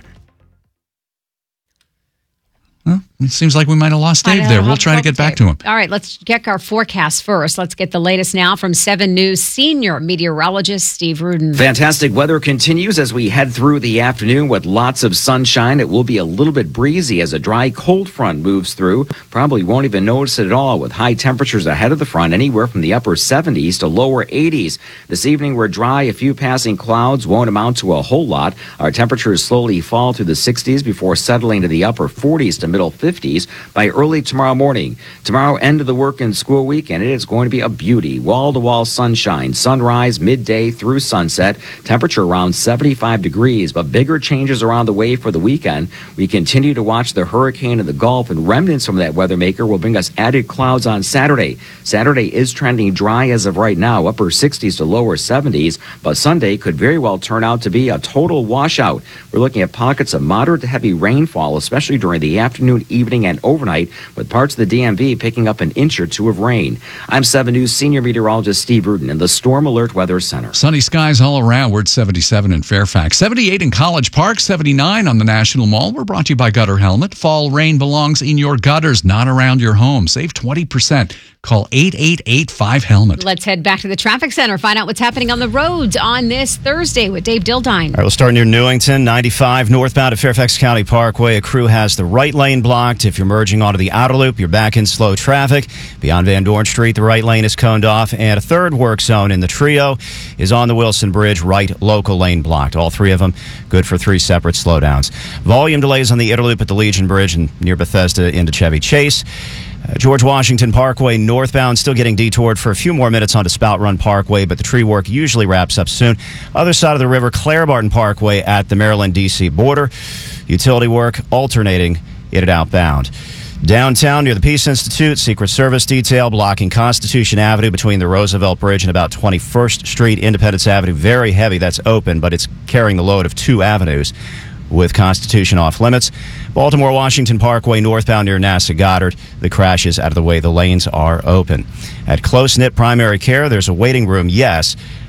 Well, it seems like we might have lost Dave there. We'll try to get back to him. All right, let's check our forecast first. Let's get the latest now from seven News senior meteorologist Steve Rudin. Fantastic weather continues as we head through the afternoon with lots of sunshine. It will be a little bit breezy as a dry cold front moves through. Probably won't even notice it at all with high temperatures ahead of the front, anywhere from the upper seventies to lower eighties. This evening we're dry. A few passing clouds won't amount to a whole lot. Our temperatures slowly fall to the sixties before settling to the upper forties to middle fifties by early tomorrow morning. Tomorrow, end of the work and school week, and it is going to be a beauty. Wall-to-wall sunshine, sunrise, midday through sunset. Temperature around seventy-five degrees, but bigger changes are on the way for the weekend. We continue to watch the hurricane in the Gulf, and remnants from that weather maker will bring us added clouds on Saturday. Saturday is trending dry as of right now, upper sixties to lower seventies, but Sunday could very well turn out to be a total washout. We're looking at pockets of moderate to heavy rainfall, especially during the afternoon, evening, and overnight, with parts of the D M V picking up an inch or two of rain. I'm seven News senior meteorologist Steve Rudin in the Storm Alert Weather Center. Sunny skies all around. We're at seventy-seven in Fairfax, seventy-eight in College Park, seventy-nine on the National Mall. We're brought to you by Gutter Helmet. Fall rain belongs in your gutters, not around your home. Save twenty percent. Call eight eight eight five helmet. Let's head back to the traffic center, find out what's happening on the roads on this Thursday with Dave Dildine. All right, we'll start near Newington, ninety-five northbound at Fairfax County Parkway. A crew has the right lane blocked. If you're merging onto the outer loop, you're back in slow traffic. Beyond Van Dorn Street, the right lane is coned off, and a third work zone in the trio is on the Wilson Bridge, right local lane blocked. All three of them good for three separate slowdowns. Volume delays on the inner loop at the Legion Bridge and near Bethesda into Chevy Chase. Uh, George Washington Parkway northbound still getting detoured for a few more minutes onto Spout Run Parkway, but the tree work usually wraps up soon. Other side of the river, Claire Barton Parkway at the Maryland D C border. Utility work alternating in and outbound. Downtown near the Peace Institute, Secret Service detail blocking Constitution Avenue between the Roosevelt Bridge and about twenty-first Street. Independence Avenue, very heavy. That's open, but it's carrying the load of two avenues with Constitution off limits. Baltimore Washington Parkway northbound near NASA Goddard. The crash is out of the way. The lanes are open. At Close Knit Primary Care, there's a waiting room, yes,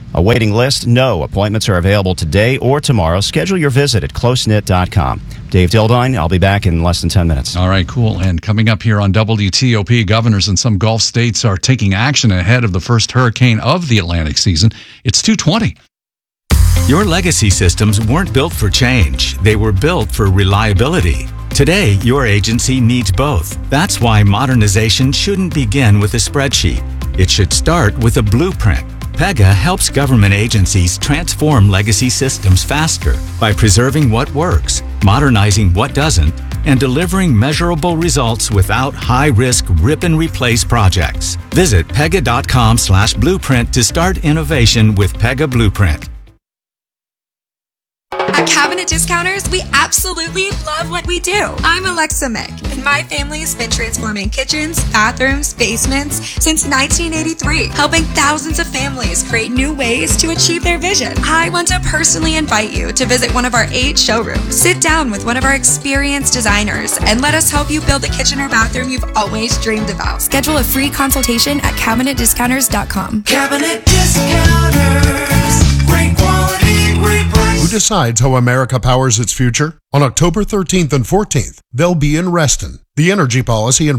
A waiting list? No. Appointments are available today or tomorrow. Schedule your visit at close knit dot com. Dave Dildine, I'll be back in less than ten minutes. All right, cool. And coming up here on W T O P, governors in some Gulf states are taking action ahead of the first hurricane of the Atlantic season. It's two twenty. Your legacy systems weren't built for change. They were built for reliability. Today, your agency needs both. That's why modernization shouldn't begin with a spreadsheet. It should start with a blueprint. Pega helps government agencies transform legacy systems faster by preserving what works, modernizing what doesn't, and delivering measurable results without high-risk rip-and-replace projects. Visit pega.com slash blueprint to start innovation with Pega Blueprint. At Cabinet Discounters, we absolutely love what we do. I'm Alexa Mick, and my family's been transforming kitchens, bathrooms, basements since nineteen eighty-three, helping thousands of families create new ways to achieve their vision. I want to personally invite you to visit one of our eight showrooms. Sit down with one of our experienced designers and let us help you build the kitchen or bathroom you've always dreamed about. Schedule a free consultation at cabinet discounters dot com. Cabinet Discounters. Great quality, great price. Who decides how America powers its future? On October thirteenth and fourteenth, they'll be in Reston. The energy policy and